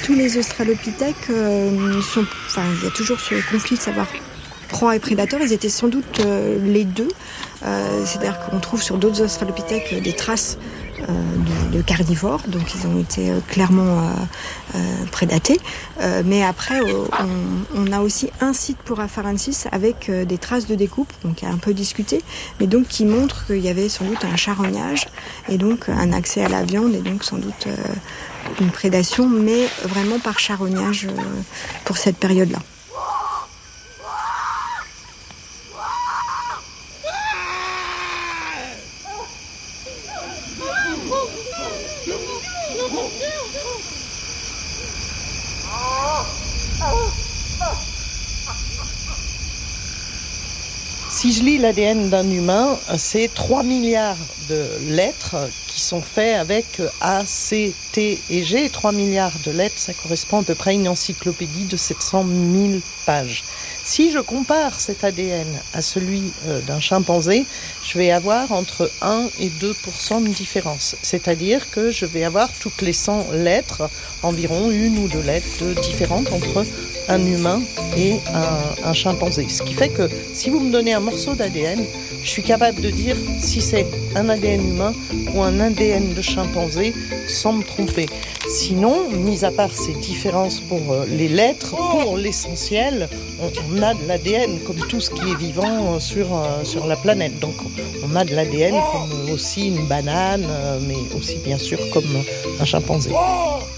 tous les australopithèques il y a toujours ce conflit de savoir proie et prédateur. Ils étaient sans doute les deux. C'est-à-dire qu'on trouve sur d'autres australopithèques des traces de carnivores, donc ils ont été clairement prédatés. Mais après, on a aussi un site pour Afarensis avec des traces de découpe, donc qui a un peu discuté, mais donc qui montre qu'il y avait sans doute un charognage et donc un accès à la viande et donc sans doute une prédation, mais vraiment par charognage pour cette période-là. Si je lis l'ADN d'un humain, c'est 3 milliards de lettres qui sont faits avec A, C, T et G. 3 milliards de lettres, ça correspond à peu près à une encyclopédie de 700 000 pages. Si je compare cet ADN à celui d'un chimpanzé, je vais avoir entre 1 et 2% de différence. C'est-à-dire que je vais avoir toutes les 100 lettres, environ 1 ou 2 lettres différentes entre un humain et un chimpanzé. Ce qui fait que si vous me donnez un morceau d'ADN, je suis capable de dire si c'est un ADN humain ou un ADN de chimpanzé sans me tromper. Sinon, mis à part ces différences pour les lettres, pour l'essentiel, on a de l'ADN comme tout ce qui est vivant sur la planète. Donc on a de l'ADN comme aussi une banane, mais aussi bien sûr comme un chimpanzé.